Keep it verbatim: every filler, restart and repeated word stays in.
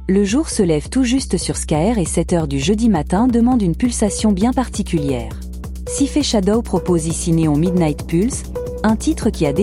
Le jour se lève tout juste sur Skyr et sept heures du jeudi matin demande une pulsation bien particulière. Sif et Shadow propose ici Neon Midnight Pulse, un titre qui a